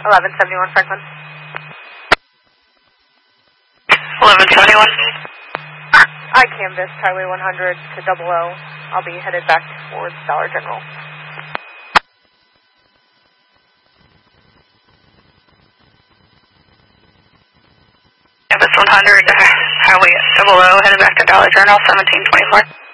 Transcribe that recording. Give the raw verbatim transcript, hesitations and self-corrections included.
eleven seventy-one Franklin. eleven seventy-one. I canvassed Highway one hundred to Double O. I'll be headed back towards Dollar General. Canvas one hundred, Highway Double O, headed back to Dollar General, seventeen twenty-four.